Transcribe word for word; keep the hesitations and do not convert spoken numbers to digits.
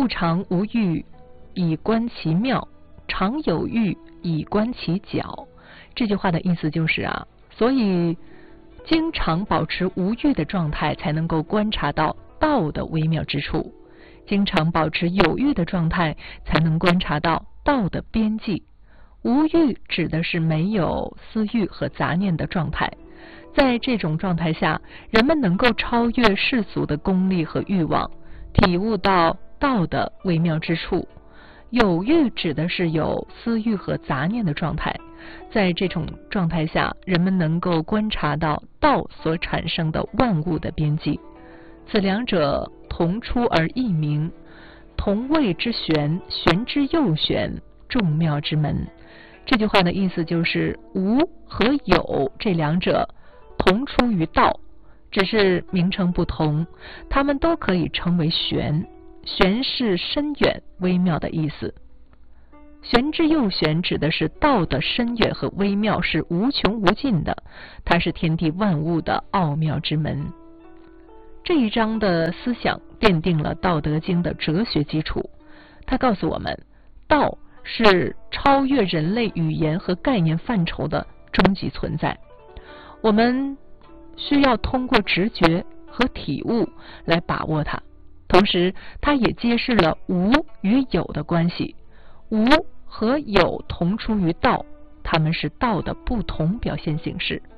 物常无欲，以观其妙；常有欲，以观其侥。这句话的意思就是啊，所以经常保持无欲的状态，才能够观察到道的微妙之处；经常保持有欲的状态，才能观察到道的边际。无欲指的是没有私欲和杂念的状态，在这种状态下，人们能够超越世俗的功利和欲望，体悟到道的微妙之处。有欲指的是有私欲和杂念的状态，在这种状态下，人们能够观察到道所产生的万物的边际。此两者同出而异名，同谓之玄，玄之又玄，众妙之门。这句话的意思就是无和有这两者同出于道，只是名称不同，它们都可以称为玄。玄是深远微妙的意思。玄之又玄指的是道的深远和微妙是无穷无尽的，它是天地万物的奥妙之门。这一章的思想奠定了《道德经》的哲学基础，它告诉我们，道是超越人类语言和概念范畴的终极存在。我们需要通过直觉和体悟来把握它，同时它也揭示了无与有的关系。无和有同出于道，它们是道的不同表现形式。